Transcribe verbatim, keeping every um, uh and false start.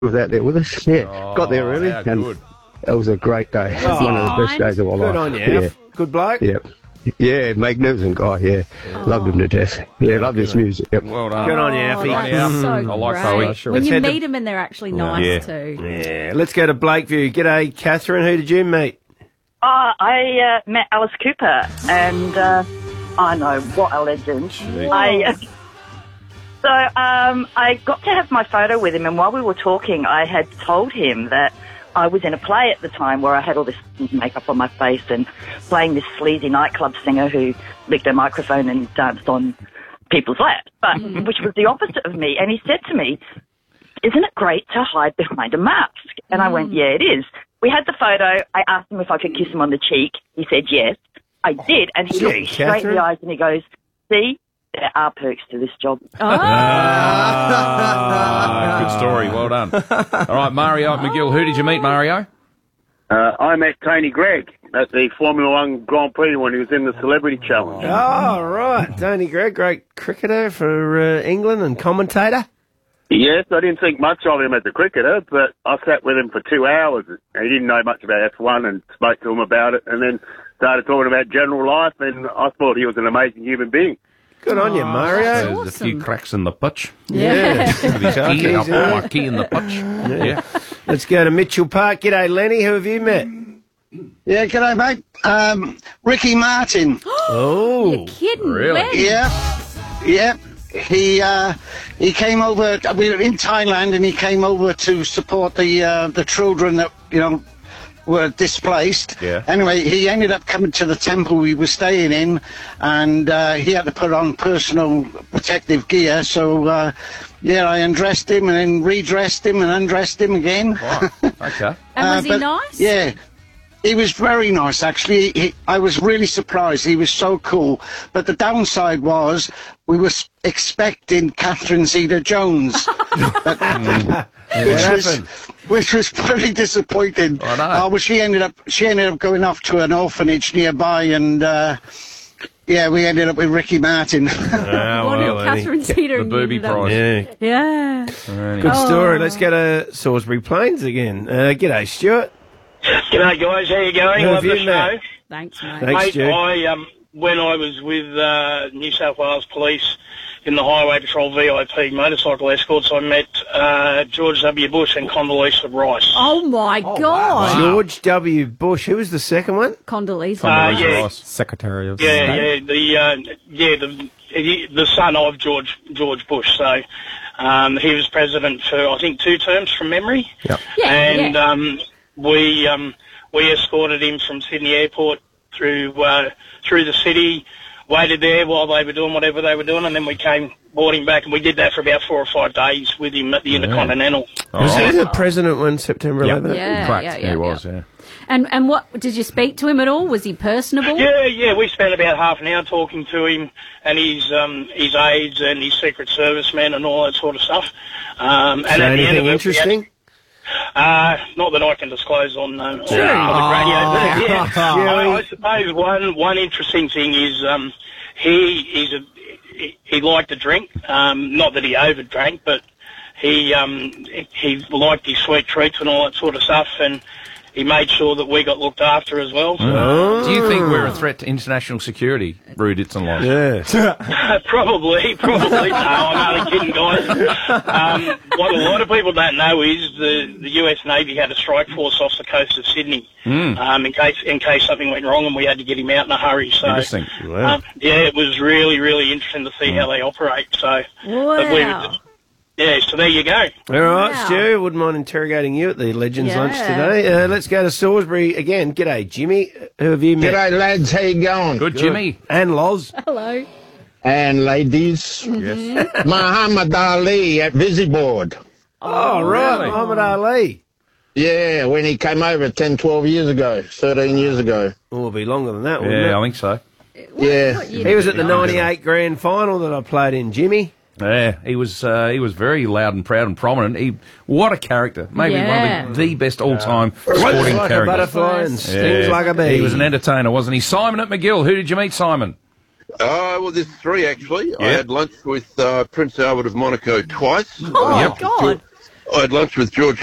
was out there with us. Yeah, Oh, got there early. how and good. It was a great day. Oh, One of the best days of my life. Good on you, Yeah. Alf. Good bloke. Yeah. Yeah, magnificent guy, yeah. Loved him to death. Yeah, loved his music. Yep. Well done. Good on you, Oh, Alfie. Good on you, that's Alf. so I like great. Chloe. When Let's you head to- meet them and they're actually nice Yeah. too. Yeah, let's go to Blakeview. G'day, Catherine. Who did you meet? Uh, I uh, met Alice Cooper, and uh, I know, what a legend. I, uh, so um, I got to have my photo with him, and while we were talking, I had told him that I was in a play at the time where I had all this makeup on my face and playing this sleazy nightclub singer who licked a microphone and danced on people's laps, but which was the opposite of me. And he said to me, "Isn't it great to hide behind a mask?" And I went, "Yeah, it is." We had the photo. I asked him if I could kiss him on the cheek. He said yes. I did, and he Gee, looked me straight in Catherine. the eyes and he goes, "See, there are perks to this job." Ah, good story. Well done. All right, Mario McGill. Who did you meet, Mario? Uh, I met Tony Gregg at the Formula One Grand Prix when he was in the Celebrity Challenge. Oh, right. Tony Gregg, great cricketer for uh, England and commentator. Yes, I didn't think much of him as a cricketer, but I sat with him for two hours. He didn't know much about F one and spoke to him about it, and then started talking about general life, and I thought he was an amazing human being. Good on you, Mario. There's awesome. a few cracks in the pitch. Yeah. With his Chuck, key, he's I'll put in my it. key in the pitch. Yeah. Let's go to Mitchell Park. G'day, Lenny. Who have you met? Yeah, g'day, mate. Um, Ricky Martin. Oh. You're kidding, Really? Len? Yeah, yeah. He uh, he came over. We were in Thailand, and he came over to support the uh, the children that you know were displaced. Yeah. Anyway, he ended up coming to the temple we were staying in, and uh, he had to put on personal protective gear. So uh, yeah, I undressed him and then redressed him and undressed him again. Right. Okay. And was Uh, he but, nice? Yeah. He was very nice, actually. He, I was really surprised. He was so cool. But the downside was we were s- expecting Catherine Zeta-Jones, but- which, was, happened? which was pretty disappointing. I know. Uh, well, she ended up she ended up going off to an orphanage nearby, and uh, yeah, we ended up with Ricky Martin. Oh, What well, did Lenny. Catherine Zeta The booby ended up- prize. Yeah. Yeah. Good story. Let's go to Salisbury Plains again. Uh, g'day, Stuart. G'day guys, how you going? How Love have the you show. met? Thanks, mate. Thanks, Mate, Stu. I, um, when I was with uh, New South Wales Police in the Highway Patrol V I P motorcycle escorts, I met uh, George W. Bush and Condoleezza Rice. Oh my God. George W. Bush. Who was the second one? Condoleezza. Uh, Condoleezza yeah. Rice. Secretary of Yeah, State. yeah, the uh, yeah the he- the son of George George Bush. So um, he was president for I think two terms from memory. Yep. Yeah, and yeah. um, we um, we escorted him from Sydney Airport through uh, through the city, waited there while they were doing whatever they were doing, and then we came, brought him back, and we did that for about four or five days with him at the Intercontinental. Was Oh. he the president when September Yep. eleventh? Yeah, Cracked. yeah, yeah, He was, yeah. yeah. And and what did you speak to him at all? Was he personable? Yeah, yeah, we spent about half an hour talking to him and his um, his aides and his Secret Service men and all that sort of stuff. Um, and Say at the end anything of it, interesting? Uh, not that I can disclose on, uh, on public Oh, radio. But yeah, Jerry. I, I suppose one one interesting thing is um, he is a he, he liked to drink. Um, not that he overdrank, but he um, he liked his sweet treats and all that sort of stuff, and he made sure that we got looked after as well. So. Oh. Do you think we're a threat to international security, Brew Ditson? Yeah. Probably, probably. No, I'm only kidding, guys. Um, what a lot of people don't know is the, the U S Navy had a strike force off the coast of Sydney Mm. um, in case in case something went wrong and we had to get him out in a hurry. So, Interesting. Wow. um, yeah, it was really, really interesting to see how they operate. So, but we were Wow. just, yeah, so there you go. All right, Wow. Stu, wouldn't mind interrogating you at the Legends Yeah. lunch today. Uh, let's go to Salisbury again. G'day, Jimmy. Who have you met? G'day, lads. How you going? Good, Jimmy. And Loz. Hello. And ladies. Yes. Muhammad Ali at Visiboard. Oh, right, really? Muhammad Ali. Yeah, when he came over ten, twelve years ago, thirteen years ago. Oh, it'll be longer than that, wouldn't Yeah, I it? think so. Yeah. What year He was did at the you go? ninety-eight grand final that I played in, Jimmy. Yeah, he was uh, he was very loud and proud and prominent. He what a character, maybe Yeah. one of the, the best all time sporting Like a characters. butterfly and stings like a bee. He was an entertainer, wasn't he? Simon at McGill. Who did you meet, Simon? Uh, well, there's three, actually. I Yeah. had lunch with uh, Prince Albert of Monaco twice. Oh, I God. I had lunch with George